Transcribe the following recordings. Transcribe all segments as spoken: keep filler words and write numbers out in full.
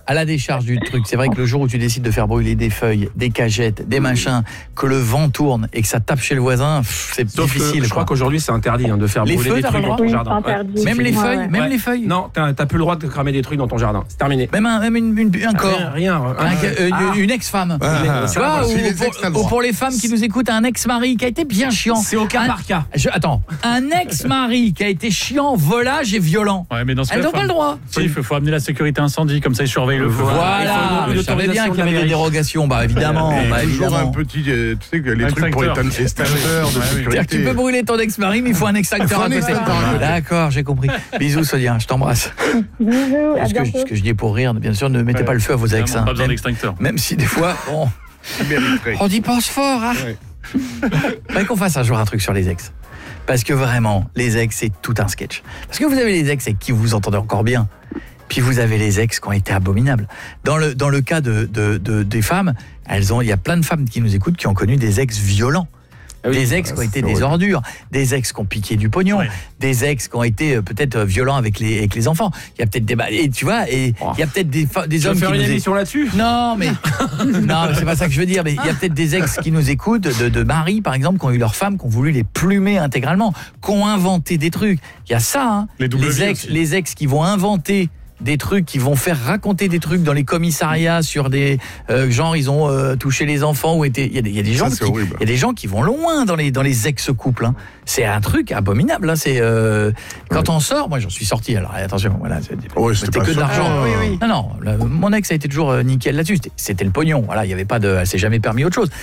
à la décharge du truc, c'est vrai que le jour où tu décides de faire brûler des feuilles, des cagettes, des machins, que le vent tourne et que ça tape chez le voisin, pff, c'est Sauf difficile. Que, je crois qu'aujourd'hui c'est interdit hein, de faire les brûler feux, des trucs le dans ton oui, jardin. c'est interdit. Même les Ouais, feuilles, ouais. même Ouais. les feuilles. Non, t'as, t'as plus le droit de cramer des trucs dans ton jardin. C'est terminé. Même un, même une, une, un corps. Rien. rien Un- ah, euh, ah. Une ex-femme. Ah, tu vois, si ou, les pour, ex, t'as le ou droit. pour les femmes qui nous écoutent, un ex-mari qui a été bien chiant. C'est au cas Un- par cas. Je, attends, un ex-mari qui a été chiant, volage et violent. Ouais, mais dans ce Elles cas, n'ont faut- pas le droit. Si, il faut, faut amener la sécurité incendie, comme ça ils surveillent le feu. Voilà, Il faut une je savais bien autorisation qu'il y avait de la des mairie. dérogations, bah évidemment, Et bah, toujours évidemment. un petit, euh, tu sais, que les trucs pour Extincteur. les extincteurs de Ouais, oui. sécurité. C'est-à-dire que tu peux brûler ton ex-mari, mais il faut un extincteur Faut un à côté. extincteur, ouais. D'accord, j'ai compris. Bisous Sonia, je t'embrasse. Bisous, à Ce que, bientôt. ce que je dis est pour rire, bien sûr, ne mettez Ouais. pas le feu à vos ex. Vraiment, hein. pas besoin Même, d'extincteur. même si des fois, bon, Ils mériteraient. on y pense fort. Hein. Ouais. Faudrait qu'on fasse un jour un truc sur les ex. Parce que vraiment, les ex, c'est tout un sketch. Parce que vous avez les ex avec qui vous vous entendez encore bien. Puis vous avez les ex qui ont été abominables. Dans le, dans le cas de, de, de, des femmes, elles ont, il y a plein de femmes qui nous écoutent qui ont connu des ex violents. Ah oui. Des ex qui ont Ah, été c'est des horrible. ordures, des ex qui ont piqué du pognon, Ouais. des ex qui ont été euh, peut-être euh, violents avec les, avec les enfants. Il y a peut-être des... Et tu vois, et Oh. il y a peut-être des, fa- des Tu veux hommes faire qui une nous é- émission là-dessus? non, mais non, mais c'est pas ça que je veux dire. Mais il y a peut-être des ex qui nous écoutent, de, de maris par exemple, qui ont eu leurs femmes, qui ont voulu les plumer intégralement, qui ont inventé des trucs. Il y a ça, hein. Les double vies ex, aussi. les ex qui vont inventer des trucs, qui vont faire raconter des trucs dans les commissariats sur des euh, genre ils ont euh, touché les enfants ou été. Il y a des, il y a des gens Ça, c'est qui, horrible. il y a des gens qui vont loin dans les dans les ex-couples. Hein. C'est un truc abominable. Hein. C'est euh, quand on sort, moi j'en suis sorti. Alors attention, voilà, c'est- Ouais, c'était c'était pas que de ça. l'argent. Ah, oui, oui. Non, non, le- mon ex a été toujours euh, nickel là-dessus. C'était, c'était le pognon. Voilà, il y avait pas de, elle s'est jamais permis autre chose.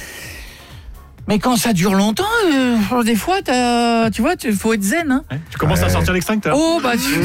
Mais quand ça dure longtemps, euh, des fois, t'as, tu vois, il faut être zen. Hein. Ouais. Tu commences à Ouais. sortir l'extincteur. Oh, bah, tu,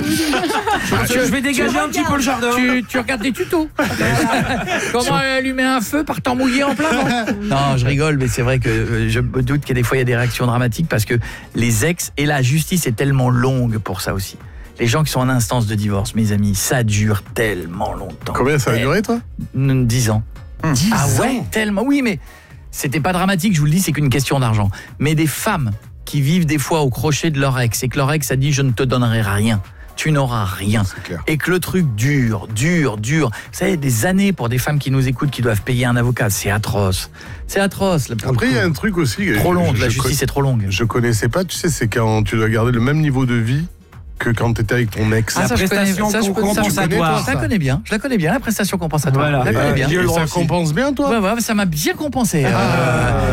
Je vais dégager un petit peu le jardin. tu, tu regardes des tutos. Comment allumer un feu par temps mouillé en plein vent. Non, je rigole, mais c'est vrai que euh, je me doute qu'il y a des fois, il y a des réactions dramatiques parce que les ex, et la justice est tellement longue pour ça aussi. Les gens qui sont en instance de divorce, mes amis, ça dure tellement longtemps. Combien ça a Tel- duré, toi? dix ans. dix Ah ouais, ans. tellement. Oui, mais c'était pas dramatique, je vous le dis, c'est qu'une question d'argent. Mais des femmes qui vivent des fois au crochet de leur ex et que leur ex a dit je ne te donnerai rien, tu n'auras rien. C'est clair. Et que le truc dure, dure, dure. Vous savez, des années pour des femmes qui nous écoutent, qui doivent payer un avocat, c'est atroce. C'est atroce. là, pour Après, le il y a coup. un truc aussi. Trop long, je- la je justice est trop longue. Je connaissais pas, tu sais, c'est quand tu dois garder le même niveau de vie que quand tu étais avec ton ex. Ah, ça, je connais- prestation ça, je connais- ça, je connais, compensatoire. Je la connais bien, je la connais bien, la prestation compensatoire. Voilà. Je la connais Euh, bien. Dieu Et le ça aussi. compense bien, toi? Ouais, ouais, ça m'a bien compensé. Euh,